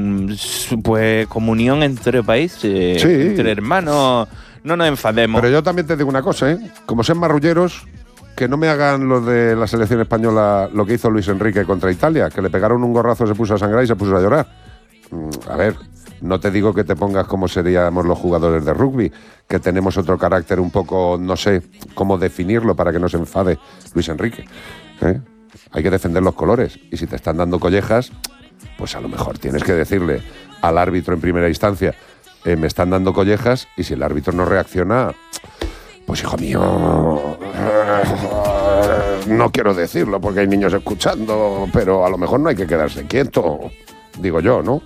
pues comunión entre países, entre hermanos. No nos enfademos. Pero yo también te digo una cosa, como sean marrulleros, que no me hagan los de la selección española lo que hizo Luis Enrique contra Italia, que le pegaron un gorrazo, se puso a sangrar y se puso a llorar. A ver, no te digo que te pongas como seríamos los jugadores de rugby, que tenemos otro carácter un poco, no sé cómo definirlo para que no se enfade Luis Enrique. Hay que defender los colores, y si te están dando collejas, pues a lo mejor tienes que decirle al árbitro en primera instancia, me están dando collejas, y si el árbitro no reacciona, pues hijo mío, no quiero decirlo porque hay niños escuchando, pero a lo mejor no hay que quedarse quieto, digo yo, ¿no?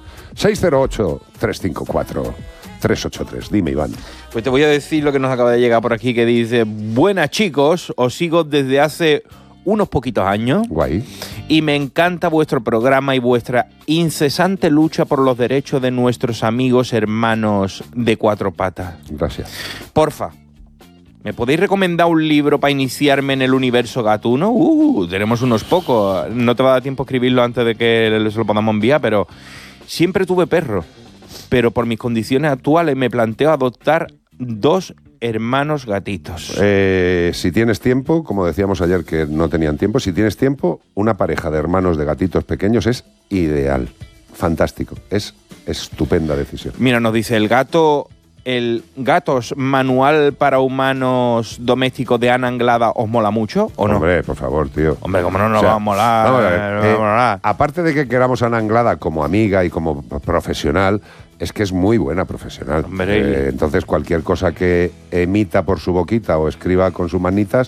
608-354-383, dime, Iván. Pues te voy a decir lo que nos acaba de llegar por aquí, que dice: buenas chicos, os sigo desde hace unos poquitos años. Guay. Y me encanta vuestro programa y vuestra incesante lucha por los derechos de nuestros amigos hermanos de cuatro patas. Gracias. Porfa, ¿me podéis recomendar un libro para iniciarme en el universo gatuno? Tenemos unos pocos. No te va a dar tiempo a escribirlo antes de que se lo podamos enviar, pero siempre tuve perro. Pero por mis condiciones actuales me planteo adoptar 2 hermanos gatitos. Si tienes tiempo, como decíamos ayer que no tenían tiempo, si tienes tiempo, una pareja de hermanos de gatitos pequeños es ideal. Fantástico. Es estupenda decisión. Mira, nos dice el Gatos Manual para Humanos Domésticos de Ana Anglada, ¿os mola mucho o no? Hombre, por favor, tío. Hombre, ¿cómo no nos va a molar? Aparte de que queramos a Ana Anglada como amiga y como profesional, es que es muy buena profesional. Entonces, cualquier cosa que emita por su boquita o escriba con sus manitas,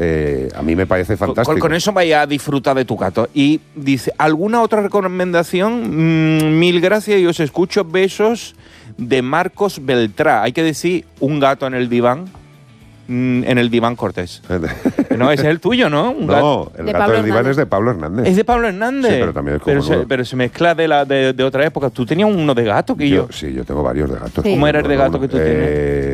a mí me parece fantástico. Con eso vaya a disfrutar de tu gato. Y dice, ¿alguna otra recomendación? Mil gracias y os escucho. Besos, de Marcos Beltrá. Hay que decir, un gato en el diván. En el diván Cortés. No, ese es el tuyo, ¿no? El gato del diván es de Pablo Hernández. ¿Es de Pablo Hernández? Sí, pero también es como pero se mezcla de otra época. ¿Tú tenías uno de gato que yo? Sí, yo tengo varios de gatos. Sí. ¿Cómo era el de gato que tú tienes?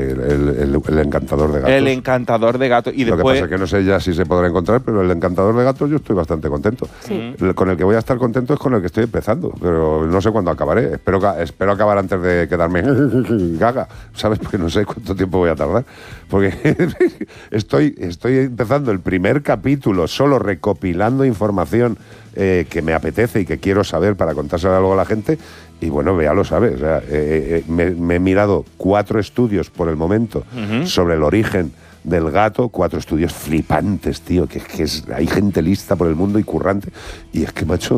El encantador de gatos. El encantador de gatos. Y Lo después... que pasa es que no sé ya si se podrá encontrar, pero el encantador de gatos yo estoy bastante contento. Sí. Con el que voy a estar contento es con el que estoy empezando, pero no sé cuándo acabaré. Espero acabar antes de quedarme gaga, ¿sabes? Porque no sé cuánto tiempo voy a tardar. Porque estoy empezando el primer capítulo solo recopilando información que me apetece y que quiero saber para contársela luego a la gente. Y bueno, ya lo sabes. O sea, me he mirado 4 estudios por el momento sobre el origen del gato, 4 estudios flipantes, tío, que hay gente lista por el mundo y currante. Y es que, macho,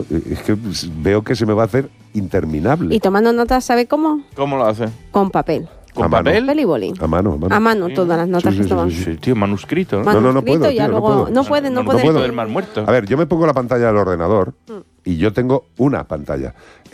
veo que se me va a hacer interminable. Y tomando notas, ¿sabe cómo? ¿Cómo lo hace? Con papel. ¿Con papel? Papel y boli. A mano. A mano, todas las notas que tomamos. Sí, tío, manuscrito, ¿no? No puedo, ya tío, luego, no puede. No puedo del mal muerto. A ver, yo me pongo la pantalla del ordenador y yo tengo una pantalla.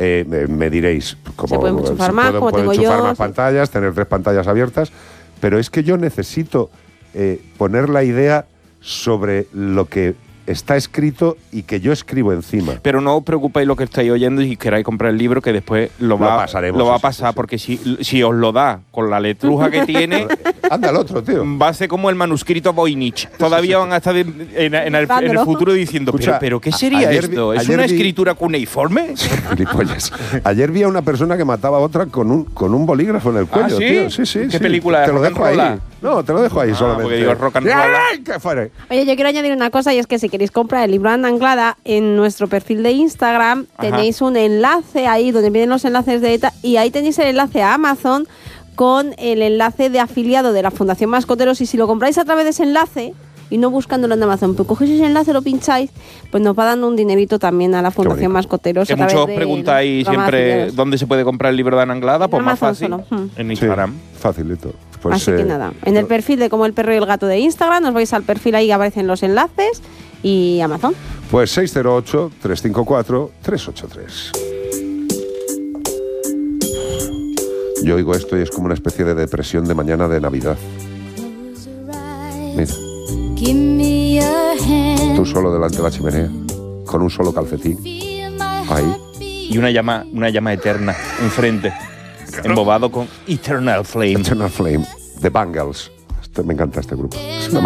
Me diréis, como se pueden enchufar más, como puedo tengo enchufar yo. más pantallas, tener 3 pantallas abiertas, pero es que yo necesito poner la idea sobre lo que está escrito y que yo escribo encima. Pero no os preocupéis lo que estáis oyendo y queráis comprar el libro, que después lo va a pasar, porque si os lo da con la letruja que tiene... Anda el otro, tío. Va a ser como el manuscrito Voynich. Todavía van a estar en el futuro diciendo, escucha, pero ¿qué sería esto? ¿Es una escritura cuneiforme? Gilipollas. Ayer vi a una persona que mataba a otra con un bolígrafo en el cuello, ¿sí? tío. Sí. ¿Qué película? Te lo dejo ahí. No, te lo dejo ahí solamente. Porque digo rock and roll. ¡Ay, qué fuera! Oye, yo quiero añadir una cosa, y es que si queréis comprar el libro Ana Anglada, en nuestro perfil de Instagram tenéis un enlace ahí donde vienen los enlaces de ETA, y ahí tenéis el enlace a Amazon con el enlace de afiliado de la Fundación Mascoteros, y si lo compráis a través de ese enlace y no buscándolo en Amazon, pues cogéis ese enlace, lo pincháis, pues nos va dando un dinerito también a la Fundación Mascoteros. Que muchos preguntáis siempre dónde se puede comprar el libro de Ana Anglada, pues más fácil, en Instagram. Sí, facilito. Pues, así que nada, en el perfil de Como el Perro y el Gato de Instagram, os vais al perfil, ahí aparecen los enlaces, y Amazon. Pues 608-354-383. Yo oigo esto y es como una especie de depresión de mañana de Navidad. Mira. Tú solo delante de la chimenea, con un solo calcetín. Ahí. Y una llama eterna enfrente, embobado con Eternal Flame. Eternal Flame, The Bangles. Me encanta este grupo.